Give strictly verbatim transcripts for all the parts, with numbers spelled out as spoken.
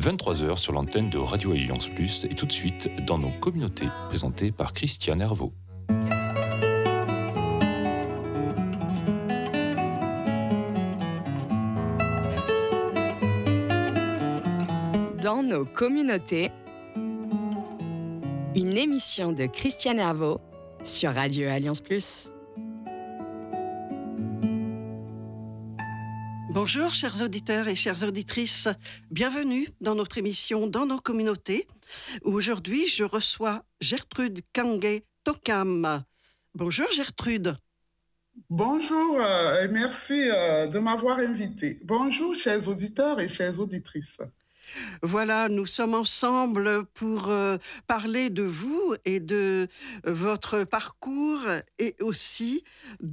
vingt-trois heures sur l'antenne de Radio Alliance Plus et tout de suite dans nos communautés, présentées par Christiane Hervaux. Dans nos communautés, une émission de Christiane Hervaux sur Radio Alliance Plus. Bonjour chers auditeurs et chères auditrices, bienvenue dans notre émission Dans nos communautés. Aujourd'hui, je reçois Gertrude Kangé Tokam. Bonjour Gertrude. Bonjour euh, et merci euh, de m'avoir invité. Bonjour chers auditeurs et chères auditrices. Voilà, nous sommes ensemble pour euh, parler de vous et de euh, votre parcours et aussi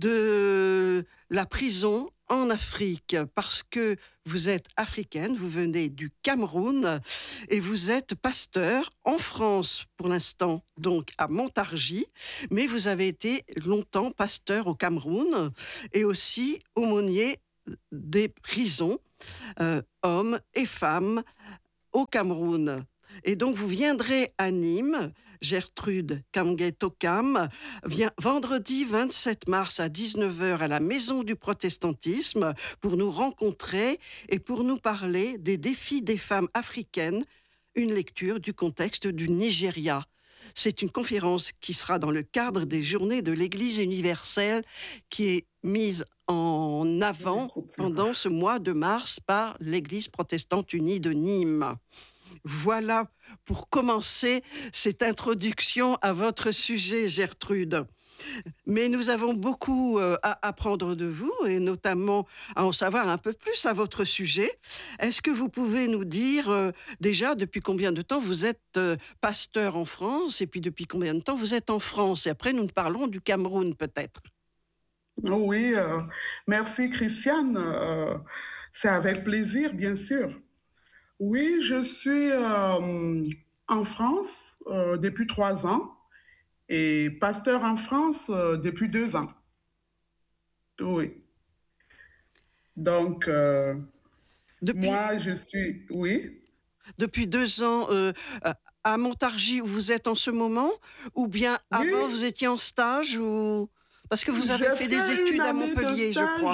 de la prison en Afrique, parce que vous êtes africaine, vous venez du Cameroun et vous êtes pasteur en France pour l'instant, donc à Montargis, mais vous avez été longtemps pasteur au Cameroun et aussi aumônier des prisons, euh, hommes et femmes, au Cameroun. Et donc, vous viendrez à Nîmes, Gertrude Kangé Tokam, vient vendredi vingt-sept mars à dix-neuf heures à la Maison du Protestantisme pour nous rencontrer et pour nous parler des défis des femmes africaines, une lecture du contexte du Nigeria. C'est une conférence qui sera dans le cadre des Journées de l'Église universelle qui est mise en avant pendant ce mois de mars par l'Église protestante unie de Nîmes. Voilà pour commencer cette introduction à votre sujet, Gertrude. Mais nous avons beaucoup à apprendre de vous et notamment à en savoir un peu plus à votre sujet. Est-ce que vous pouvez nous dire euh, déjà depuis combien de temps vous êtes euh, pasteur en France et puis depuis combien de temps vous êtes en France? Et après nous parlons du Cameroun peut-être. Oui, euh, merci Christiane. Euh, c'est avec plaisir, bien sûr. Oui, je suis euh, en France euh, depuis trois ans. Et pasteur en France euh, depuis deux ans. Oui. Donc, euh, depuis, moi, je suis... Oui. Depuis deux ans, euh, à Montargis, où vous êtes en ce moment? Ou bien avant, oui. Vous étiez en stage ou... Parce que vous avez fait, fait des études à Montpellier, stage, je crois.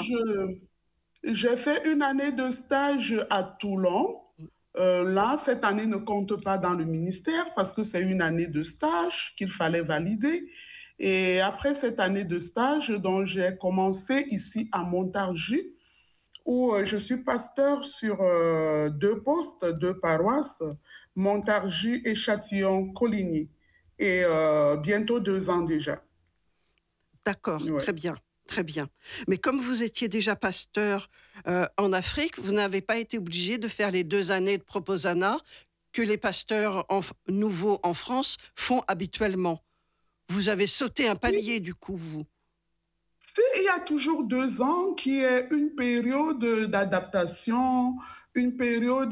J'ai fait une année de stage à Toulon. Euh, là, cette année ne compte pas dans le ministère parce que c'est une année de stage qu'il fallait valider. Et après cette année de stage, donc j'ai commencé ici à Montargis, où je suis pasteur sur euh, deux postes, deux paroisses, Montargis et Châtillon-Coligny. Et euh, bientôt deux ans déjà. D'accord, ouais. Très bien. Très bien. Mais comme vous étiez déjà pasteur euh, en Afrique, vous n'avez pas été obligé de faire les deux années de proposana que les pasteurs en, nouveaux en France font habituellement. Vous avez sauté un palier oui. Du coup, vous. Si, il y a toujours deux ans qui est une période d'adaptation, une période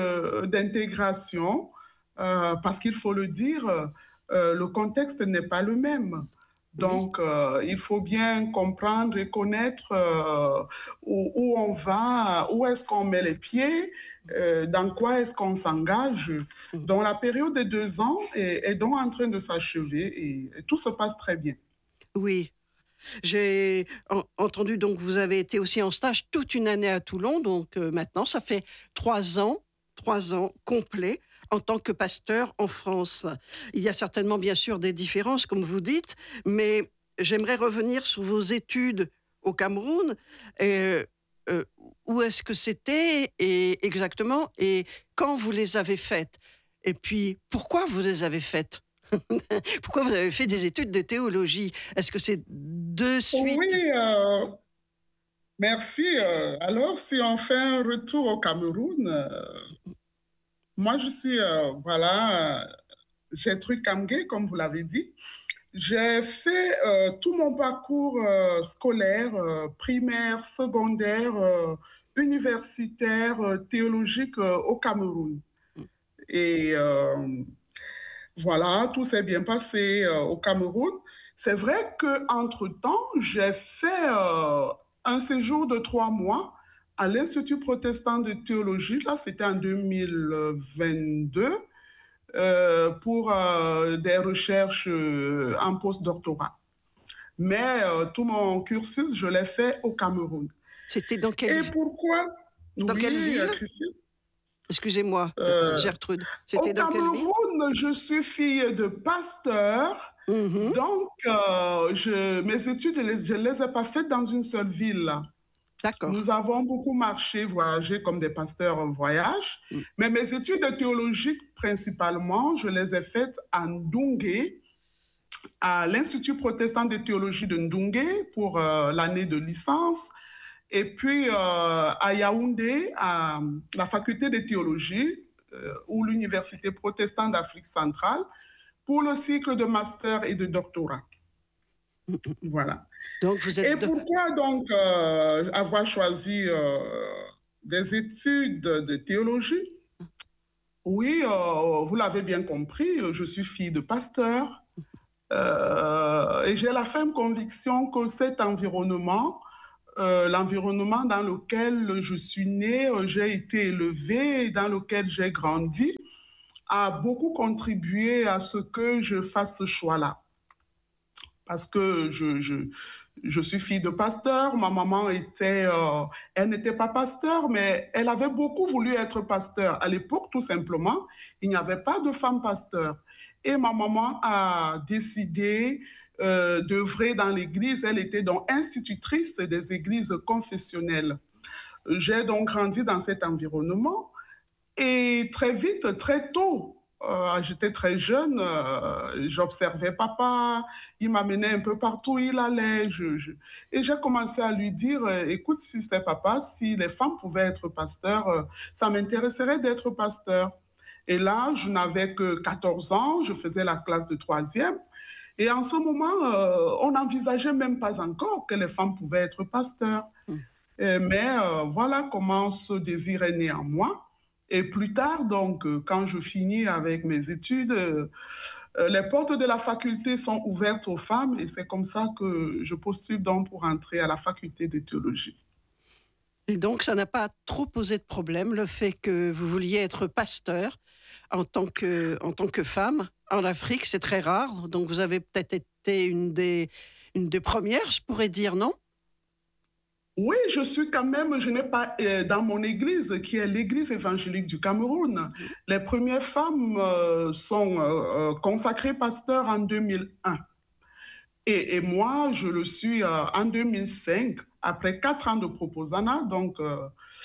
d'intégration, euh, parce qu'il faut le dire, euh, le contexte n'est pas le même. Donc, oui. euh, il faut bien comprendre et connaître euh, où, où on va, où est-ce qu'on met les pieds, euh, dans quoi est-ce qu'on s'engage. Donc, la période de deux ans est, est donc en train de s'achever et, et tout se passe très bien. Oui. J'ai en, entendu, donc, vous avez été aussi en stage toute une année à Toulon. Donc, euh, maintenant, ça fait trois ans, trois ans complets en tant que pasteur en France. Il y a certainement, bien sûr, des différences, comme vous dites, mais j'aimerais revenir sur vos études au Cameroun. Et, euh, où est-ce que c'était et exactement et quand vous les avez faites? Et puis, pourquoi vous les avez faites? Pourquoi vous avez fait des études de théologie? Est-ce que c'est de suite? Oui, euh, merci. Euh, alors, si on fait un retour au Cameroun... Euh... Moi, je suis, euh, voilà, Gertrude Kangé, comme vous l'avez dit. J'ai fait euh, tout mon parcours euh, scolaire, euh, primaire, secondaire, euh, universitaire, euh, théologique euh, au Cameroun. Et euh, voilà, tout s'est bien passé euh, au Cameroun. C'est vrai qu'entre-temps, j'ai fait euh, un séjour de trois mois à l'Institut protestant de théologie, là, c'était en deux mille vingt-deux, euh, pour euh, des recherches euh, en postdoctorat. Mais euh, tout mon cursus, je l'ai fait au Cameroun. C'était dans quelle, Et pourquoi? dans Oui, quelle ville? euh, Christine. Excusez-moi, euh, Euh, Gertrude. Au C'était dans quelle ville? Cameroun, je suis fille de pasteur. Mhm. Donc, euh, je, mes études, je ne les ai pas faites dans une seule ville. D'accord. Nous avons beaucoup marché, voyagé comme des pasteurs en voyage. Mm. Mais mes études théologiques, principalement, je les ai faites à Ndunge, à l'Institut protestant de théologie de Ndunge pour euh, l'année de licence. Et puis euh, à Yaoundé, à la faculté de théologie euh, ou l'Université protestante d'Afrique centrale pour le cycle de master et de doctorat. Voilà. Donc vous êtes Et de- pourquoi donc euh, avoir choisi euh, des études de théologie? Oui, euh, vous l'avez bien compris, je suis fille de pasteur euh, et j'ai la ferme conviction que cet environnement, euh, l'environnement dans lequel je suis née, j'ai été élevée, dans lequel j'ai grandi, a beaucoup contribué à ce que je fasse ce choix-là. Parce que je, je, je suis fille de pasteur, ma maman était, euh, elle n'était pas pasteur, mais elle avait beaucoup voulu être pasteur. À l'époque, tout simplement, il n'y avait pas de femme pasteur. Et ma maman a décidé euh, d'œuvrer dans l'église. Elle était donc institutrice des églises confessionnelles. J'ai donc grandi dans cet environnement et très vite, très tôt, euh, j'étais très jeune, euh, j'observais papa, il m'amenait un peu partout où il allait. Je, je... Et j'ai commencé à lui dire, euh, écoute, si c'est papa, si les femmes pouvaient être pasteurs, euh, ça m'intéresserait d'être pasteur. Et là, je n'avais que quatorze ans, je faisais la classe de troisième. Et en ce moment, euh, on n'envisageait même pas encore que les femmes pouvaient être pasteurs. Mm. Et, mais euh, voilà comment ce désir est né en moi. Et plus tard, donc, euh, quand je finis avec mes études, euh, euh, les portes de la faculté sont ouvertes aux femmes et c'est comme ça que je postule donc pour entrer à la faculté de théologie. Et donc ça n'a pas trop posé de problème, le fait que vous vouliez être pasteur en tant que, en tant que femme. En Afrique, c'est très rare, donc vous avez peut-être été une des, une des premières, je pourrais dire, non? Oui, je suis quand même, je n'ai pas, euh, dans mon église, qui est l'église évangélique du Cameroun, les premières femmes euh, sont euh, euh, consacrées pasteurs en deux mille un. Et, et moi, je le suis euh, en deux mille cinq, après quatre ans de proposana, donc euh,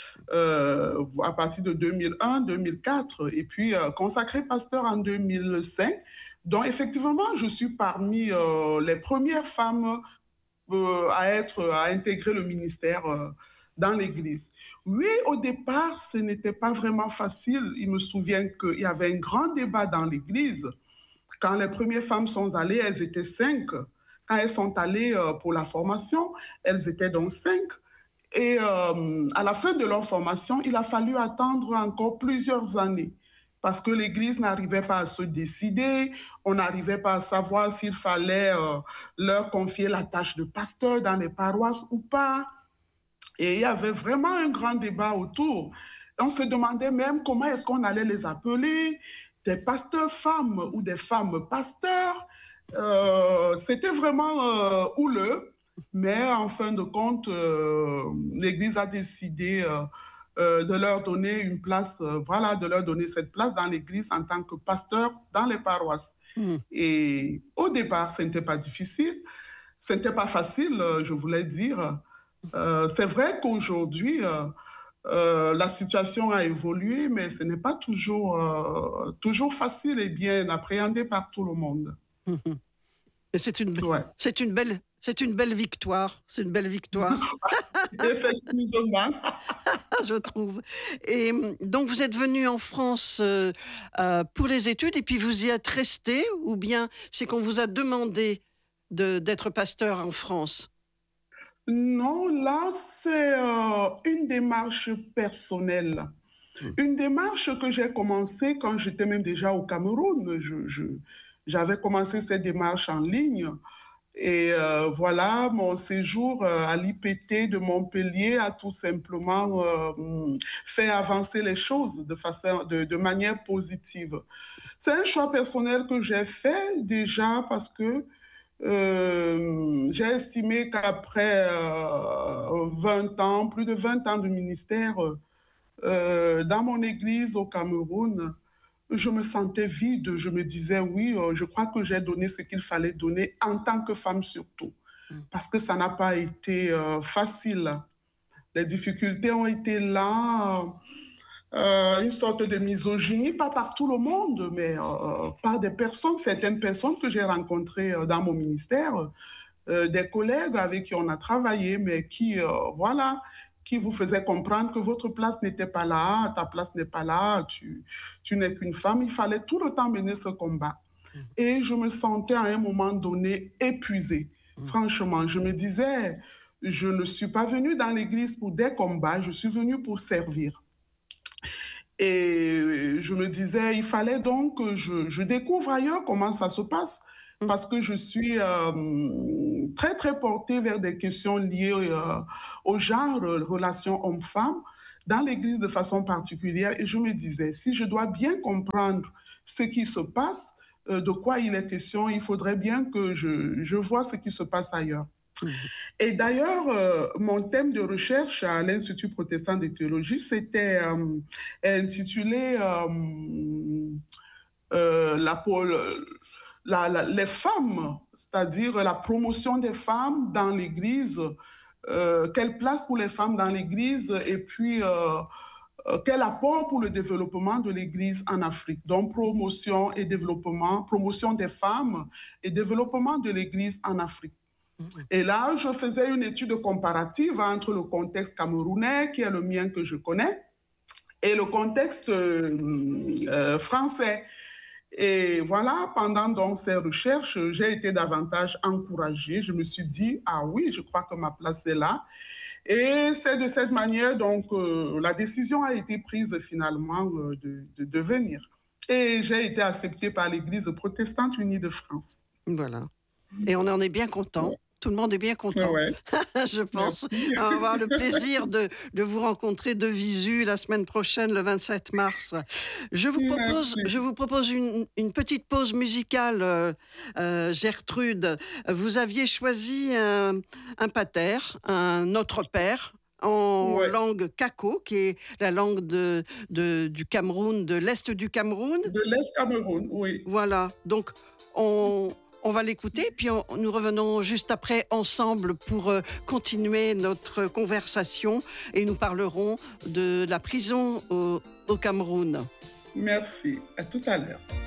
euh, à partir de deux mille un, deux mille quatre, et puis euh, consacré pasteur en deux mille cinq. Donc effectivement, je suis parmi euh, les premières femmes euh, à être, à intégrer le ministère euh, dans l'Église. Oui, au départ, ce n'était pas vraiment facile. Il me souvient qu'il y avait un grand débat dans l'Église. Quand les premières femmes sont allées, elles étaient cinq. Quand elles sont allées euh, pour la formation, elles étaient donc cinq. Et euh, à la fin de leur formation, il a fallu attendre encore plusieurs années parce que l'Église n'arrivait pas à se décider, on n'arrivait pas à savoir s'il fallait euh, leur confier la tâche de pasteur dans les paroisses ou pas. Et il y avait vraiment un grand débat autour. On se demandait même comment est-ce qu'on allait les appeler, des pasteurs femmes ou des femmes pasteurs. Euh, c'était vraiment euh, houleux, mais en fin de compte, euh, l'Église a décidé euh, euh, de leur donner une place, euh, voilà, de leur donner cette place dans l'Église en tant que pasteur dans les paroisses. Mm. Et au départ, ce n'était pas difficile, ce n'était pas facile, je voulais dire. Euh, c'est vrai qu'aujourd'hui, euh, euh, la situation a évolué, mais ce n'est pas toujours, euh, toujours facile et bien appréhendé par tout le monde. Mm-hmm. Et c'est une, Ouais. c'est une belle, c'est une belle victoire. C'est une belle victoire. Effectivement. Je trouve. Et donc, vous êtes venu en France euh, euh, pour les études et puis vous y êtes resté, ou bien c'est qu'on vous a demandé de, d'être pasteur en France? Non, là, c'est euh, une démarche personnelle. Mmh. Une démarche que j'ai commencée quand j'étais même déjà au Cameroun. Je, je, j'avais commencé cette démarche en ligne. Et euh, voilà, mon séjour euh, à l'I P T de Montpellier a tout simplement euh, fait avancer les choses de, façon, de, de manière positive. C'est un choix personnel que j'ai fait déjà parce que euh, j'ai estimé qu'après euh, vingt ans, plus de vingt ans de ministère euh, dans mon église au Cameroun, je me sentais vide. Je me disais, oui, euh, je crois que j'ai donné ce qu'il fallait donner en tant que femme surtout, parce que ça n'a pas été euh, facile. Les difficultés ont été là, euh, une sorte de misogynie, pas par tout le monde, mais euh, par des personnes, certaines personnes que j'ai rencontrées euh, dans mon ministère, euh, des collègues avec qui on a travaillé, mais qui, euh, voilà, qui vous faisaient comprendre que votre place n'était pas là, ta place n'est pas là, tu, tu n'es qu'une femme. Il fallait tout le temps mener ce combat. Et je me sentais à un moment donné épuisée. Franchement, je me disais, je ne suis pas venue dans l'église pour des combats, je suis venue pour servir. Et je me disais, il fallait donc que je, je découvre ailleurs comment ça se passe, parce que je suis euh, très, très portée vers des questions liées euh, au genre, euh, relations hommes-femmes, dans l'Église de façon particulière. Et je me disais, si je dois bien comprendre ce qui se passe, euh, de quoi il est question, il faudrait bien que je, je vois ce qui se passe ailleurs. Et d'ailleurs, euh, mon thème de recherche à l'Institut protestant de théologie, c'était euh, intitulé euh, euh, la, la, la, les femmes, c'est-à-dire la promotion des femmes dans l'Église, euh, quelle place pour les femmes dans l'Église et puis euh, euh, quel apport pour le développement de l'Église en Afrique. Donc promotion et développement, promotion des femmes et développement de l'Église en Afrique. Et là, je faisais une étude comparative entre le contexte camerounais, qui est le mien que je connais, et le contexte euh, euh, français. Et voilà, pendant donc ces recherches, j'ai été davantage encouragée. Je me suis dit, ah oui, je crois que ma place est là. Et c'est de cette manière, donc, euh, la décision a été prise finalement euh, de, de, de venir. Et j'ai été acceptée par l'Église protestante unie de France. Voilà. Et on en est bien content. Tout le monde est bien content, ouais. je pense. Merci. On va avoir le plaisir de, de vous rencontrer de visu la semaine prochaine, le vingt-sept mars. Je vous propose, je vous propose une, une petite pause musicale, euh, euh, Gertrude. Vous aviez choisi un, un pater, un Notre Père, en ouais. langue kako, qui est la langue de, de, du Cameroun, de l'Est du Cameroun. De l'Est Cameroun, oui. Voilà, donc on... On va l'écouter, puis on, nous revenons juste après ensemble pour euh, continuer notre conversation et nous parlerons de la prison au, au Cameroun. Merci, à tout à l'heure.